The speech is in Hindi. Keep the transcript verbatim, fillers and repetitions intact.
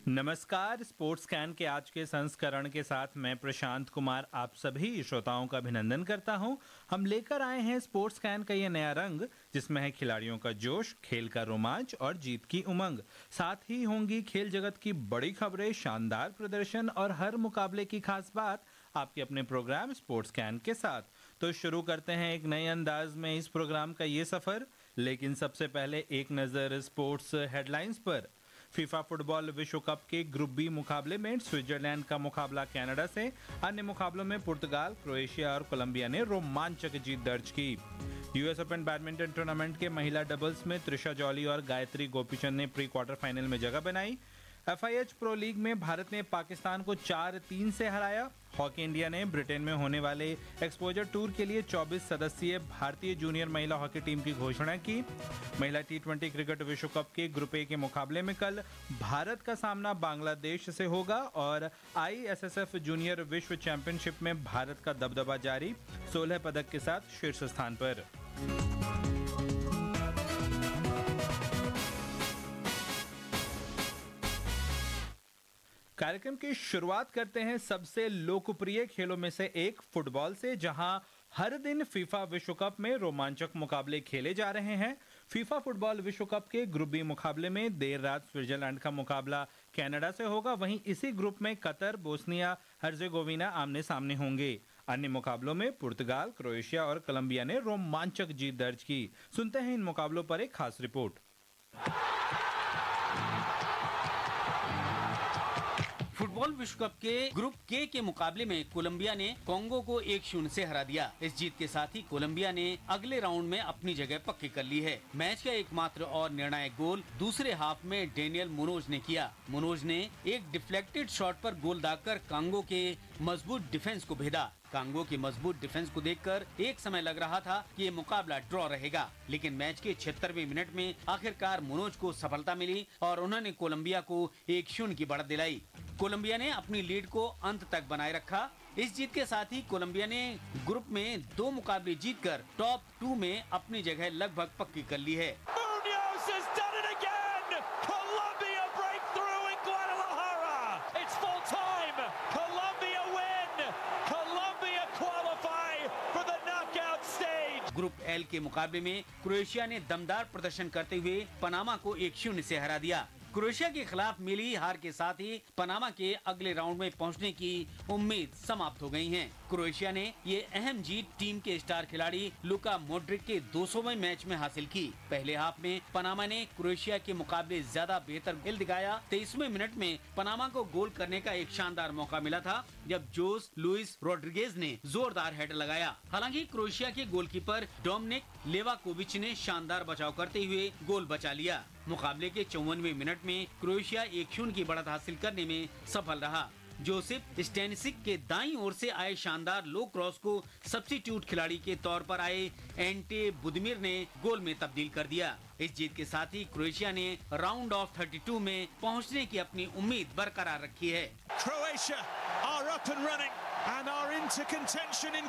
नमस्कार। स्पोर्ट्स कैन के आज के संस्करण के साथ मैं प्रशांत कुमार आप सभी श्रोताओं का अभिनंदन करता हूं। हम लेकर आए हैं स्पोर्ट्स कैन का ये नया रंग, जिसमें है खिलाड़ियों का जोश, खेल का रोमांच और जीत की उमंग। साथ ही होंगी खेल जगत की बड़ी खबरें, शानदार प्रदर्शन और हर मुकाबले की खास बात आपके अपने प्रोग्राम स्पोर्ट्स कैन के साथ। तो शुरू करते हैं एक नए अंदाज में इस प्रोग्राम का ये सफर, लेकिन सबसे पहले एक नज़र स्पोर्ट्स हेडलाइंस पर। फीफा फुटबॉल विश्व कप के ग्रुप बी मुकाबले में स्विट्जरलैंड का मुकाबला कनाडा से, अन्य मुकाबलों में पुर्तगाल, क्रोएशिया और कोलंबिया ने रोमांचक जीत दर्ज की। यूएस ओपन बैडमिंटन टूर्नामेंट के महिला डबल्स में त्रिशा जॉली और गायत्री गोपीचंद ने प्री क्वार्टर फाइनल में जगह बनाई। एफआईएच प्रो लीग में भारत ने पाकिस्तान को चार तीन से हराया। हॉकी इंडिया ने ब्रिटेन में होने वाले एक्सपोजर टूर के लिए चौबीस सदस्यीय भारतीय जूनियर महिला हॉकी टीम की घोषणा की। महिला टी ट्वेंटी क्रिकेट विश्व कप के ग्रुप ए के मुकाबले में कल भारत का सामना बांग्लादेश से होगा और आईएसएसएफ जूनियर विश्व चैंपियनशिप में भारत का दबदबा जारी, सोलह पदक के साथ शीर्ष स्थान पर। कार्यक्रम की शुरुआत करते हैं सबसे लोकप्रिय खेलों में से एक फुटबॉल से, जहां हर दिन फीफा विश्व कप में रोमांचक मुकाबले खेले जा रहे हैं। फीफा फुटबॉल विश्व कप के ग्रुप बी मुकाबले में देर रात स्विट्जरलैंड का मुकाबला कनाडा से होगा। वहीं इसी ग्रुप में कतर, बोस्निया हर्जेगोविना आमने सामने होंगे। अन्य मुकाबलों में पुर्तगाल, क्रोएशिया और कोलंबिया ने रोमांचक जीत दर्ज की। सुनते हैं इन मुकाबलों पर एक खास रिपोर्ट। फुटबॉल विश्व कप के ग्रुप के के मुकाबले में कोलंबिया ने कांगो को एक शून्य से हरा दिया। इस जीत के साथ ही कोलंबिया ने अगले राउंड में अपनी जगह पक्की कर ली है। मैच का एकमात्र और निर्णायक गोल दूसरे हाफ में डेनियल मुनोज ने किया। मुनोज ने एक डिफ्लेक्टेड शॉट पर गोल दागकर कांगो के मजबूत डिफेंस को भेदा। कांगो की मजबूत डिफेंस को देखकर एक समय लग रहा था कि ये मुकाबला ड्रॉ रहेगा, लेकिन मैच के छिहत्तरवें मिनट में आखिरकार मुनोज को सफलता मिली और उन्होंने कोलंबिया को एक शून्य की बढ़त दिलाई। कोलंबिया ने अपनी लीड को अंत तक बनाए रखा। इस जीत के साथ ही कोलंबिया ने ग्रुप में दो मुकाबले जीतकर टॉप टू में अपनी जगह लगभग पक्की कर ली है। ग्रुप एल के मुकाबले में क्रोएशिया ने दमदार प्रदर्शन करते हुए पनामा को एक शून्य से हरा दिया। क्रोएशिया के खिलाफ मिली हार के साथ ही पनामा के अगले राउंड में पहुंचने की उम्मीद समाप्त हो गई है। क्रोएशिया ने ये अहम जीत टीम के स्टार खिलाड़ी लुका मोड्रिक के दो सौवें मैच में हासिल की। पहले हाफ में पनामा ने क्रोएशिया के मुकाबले ज्यादा बेहतर खेल दिखाया। तेईसवें मिनट में पनामा को गोल करने का एक शानदार मौका मिला था, जब जोस लुइस रोड्रिगेज ने जोरदार हेडर लगाया। हालांकि क्रोएशिया के गोलकीपर डोमिनिक लेवाकोविच ने शानदार बचाव करते हुए गोल बचा लिया। मुकाबले के चौवनवें मिनट में क्रोएशिया एक शून्य की बढ़त हासिल करने में सफल रहा। जोसेफ स्टेनिसिक के दाईं ओर से आए शानदार लो क्रॉस को सब्स्टिट्यूट खिलाड़ी के तौर पर आए एंटे बुदमिर ने गोल में तब्दील कर दिया। इस जीत के साथ ही क्रोएशिया ने राउंड ऑफ बत्तीस में पहुंचने की अपनी उम्मीद बरकरार रखी है। Croatia are up and running and are into contention in